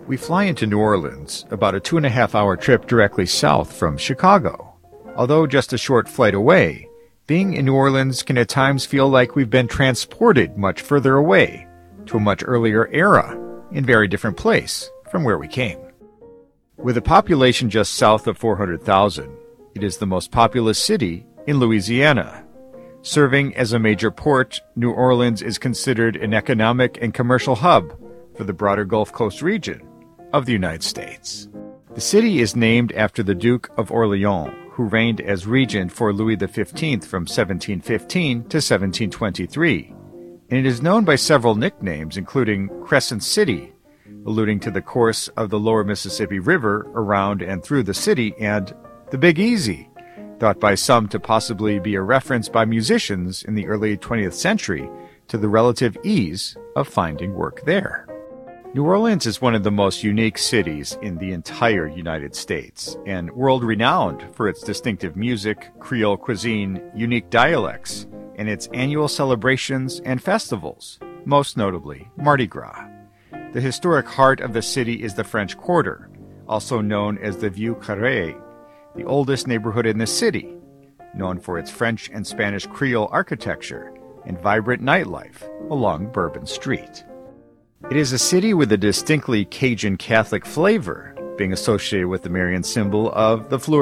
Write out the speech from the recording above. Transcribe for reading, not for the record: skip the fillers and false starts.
We fly into New Orleans, about a 2.5-hour trip directly south from Chicago. Although just a short flight away, being in New Orleans can at times feel like we've been transported much further away, to a much earlier era, in very different place from where we came. With a population just south of 400,000, it is the most populous city in Louisiana. Serving as a major port, New Orleans is considered an economic and commercial hub for the broader Gulf Coast region of the United States. The city is named after the Duke of Orleans, who reigned as regent for Louis XV from 1715 to 1723, and it is known by several nicknames, including Crescent City, alluding to the course of the lower Mississippi River around and through the city, and the Big Easy, thought by some to possibly be a reference by musicians in the early 20th century to the relative ease of finding work there. New Orleans is one of the most unique cities in the entire United States, and world-renowned for its distinctive music, Creole cuisine, unique dialects, and its annual celebrations and festivals, most notably Mardi Gras. The historic heart of the city is the French Quarter, also known as the Vieux Carré, the oldest neighborhood in the city, known for its French and Spanish Creole architecture and vibrant nightlife along Bourbon Street. It is a city with a distinctly Cajun Catholic flavor, being associated with the Marian symbol of the fleur